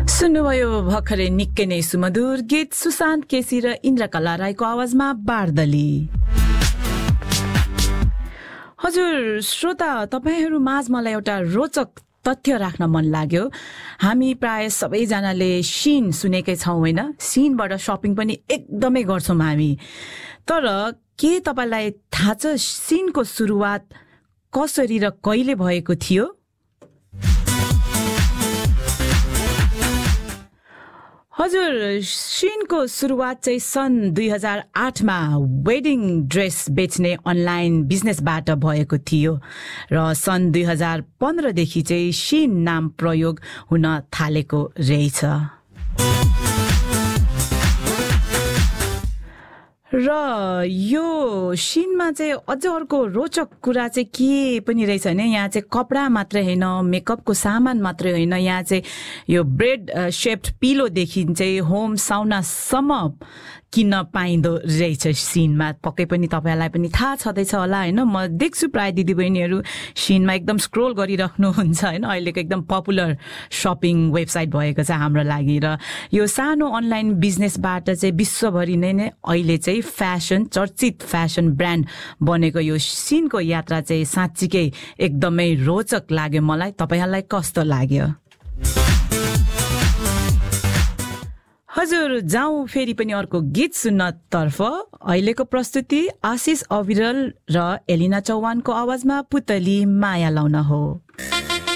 सुन्नुभयो भर्खरै निकै नै सुमधुर गीत सुशान्त केसी र इन्द्रकला राईको आवाजमा बार्दली। हजुर श्रोता, तपाईहरू माझ मलाई एउटा रोचक तथ्य राख्न मन लाग्यो। हामी प्राय सबैजनाले सिन सुनेकै छौं हैन? सिनबाट शपिङ पनि एकदमै गर्छौं हामी। तर के तपाईलाई थाहा छ सिनको सुरुवात कसरी र कहिले भएको थियो? हजुर, सिनको सुरुवात चाहिँ सन् 2008 मा वेडिङ ड्रेस बेच्ने अनलाइन बिजनेसबाट भएको थियो र सन् 2015 देखि चाहिँ सिन नाम प्रयोग हुन थालेको रहेछ। र यो सिनमा चाहिँ अझ अर्को रोचक कुरा चाहिँ के पनि रहेछ भने यहाँ चाहिँ कपडा मात्रै हैन, मेकअपको सामान मात्रै हैन, यहाँ चाहिँ यो ब्रेड शेप्ड पिलोदेखि चाहिँ होम साउनासम्म किन्न पाइँदो रहेछ सिनमा। पक्कै पनि तपाईहरुलाई पनि थाहा छँदैछ होला हैन? म देख्छु प्राय दिदीबहिनीहरु सिनमा एकदम स्क्रोल गरिराख्नुहुन्छ हैन? अहिलेको एकदम पपुलर शपिङ वेबसाइट भएको छ हाम्रो लागि। र यो सानो अनलाइन बिजनेसबाट चाहिँ विश्वभरि नै अहिले चाहिँ फ्यासन, चर्चित फ्यासन ब्रान्ड बनेको यो सिनको यात्रा चाहिँ साँच्चीकै एकदमै रोचक लाग्यो मलाई। तपाईहरुलाई कस्तो लाग्यो? हजुर, जाउँ फेरि पनि अर्को गीत सुन्न तर्फ। अहिलेको प्रस्तुति आशिष अविरल र एलिना चौहानको आवाजमा पुतली माया लाउन हो।